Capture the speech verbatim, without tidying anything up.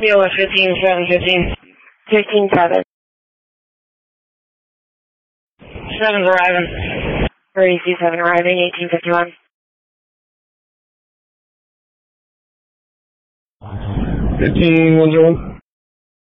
Deal with fifteen seven fifteen. fifteen seven. seven's arriving. For E C seven arriving, eighteen fifty-one. fifteen one zero one.